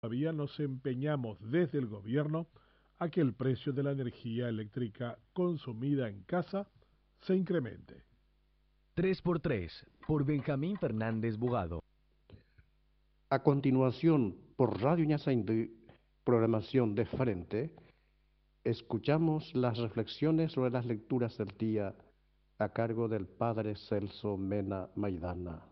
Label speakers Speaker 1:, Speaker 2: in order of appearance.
Speaker 1: Todavía nos empeñamos desde el gobierno a que el precio de la energía eléctrica consumida en casa se incremente.
Speaker 2: 3x3, por Benjamín Fernández Bugado.
Speaker 3: A continuación, por Radio Ñasaindú, programación de frente, escuchamos las reflexiones sobre las lecturas del día a cargo del padre Celso Mena Maidana.